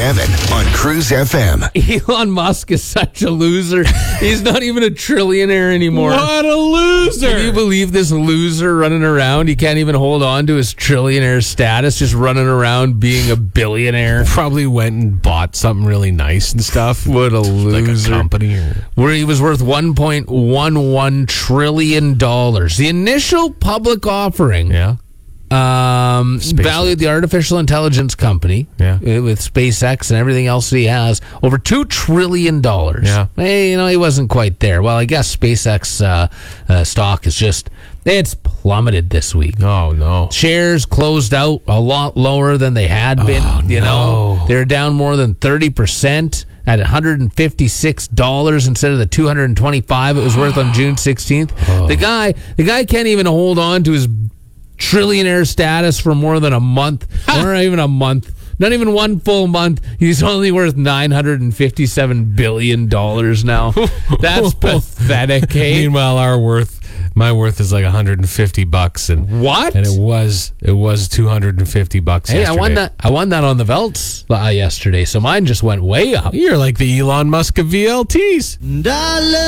Evan on Cruise FM. Elon Musk is such a loser. He's not even a trillionaire anymore. What a loser! Can you believe this loser running around? He can't even hold on to his trillionaire status, just running around being a billionaire. Probably went and bought something really nice and stuff. What a loser. Like a company. Where he was worth $1.11 trillion. The initial public offering valued the artificial intelligence company with SpaceX and everything else that he has over $2 trillion. Yeah. Hey, he wasn't quite there. Well, I guess SpaceX stock is it's plummeted this week. Oh, no. Shares closed out a lot lower than they had been. They're down more than 30%. At $156 instead of the $225 it was worth on June 16th. Oh. The guy can't even hold on to his trillionaire status for more than a month. Or not even a month. Not even one full month. He's only worth $957 billion now. That's pathetic, hey? Meanwhile, my worth is like $150, and what? And it was $250. Hey, yesterday. I won that on the Velts yesterday, so mine just went way up. You're like the Elon Musk of VLTs.